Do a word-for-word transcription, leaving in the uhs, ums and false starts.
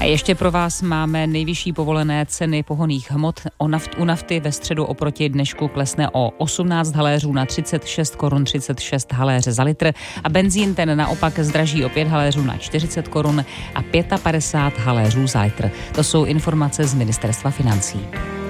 A ještě pro vás máme nejvyšší povolené ceny pohonných hmot. O naft, u nafty ve středu oproti dnešku klesne o osmnáct haléřů na třicet šest korun třicet šest haléře za litr a benzín ten naopak zdraží o pět haléřů na čtyřicet korun a padesát pět haléřů za litr. To jsou informace z Ministerstva financí.